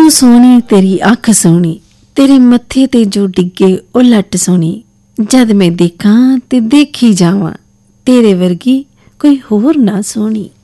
ਤੂੰ ਸੋਹਣੀ ਤੇਰੀ ਅੱਖ ਸੋਹਣੀ, ਤੇਰੇ ਮੱਥੇ ਤੇ ਜੋ ਡਿੱਗੇ ਉਹ ਲੱਟ ਸੋਹਣੀ। ਜਦ ਮੈਂ ਦੇਖਾਂ ਤੇ ਦੇਖੀ ਜਾਵਾਂ, ਤੇਰੇ ਵਰਗੀ ਕੋਈ ਹੋਰ ਨਾ ਸੋਹਣੀ।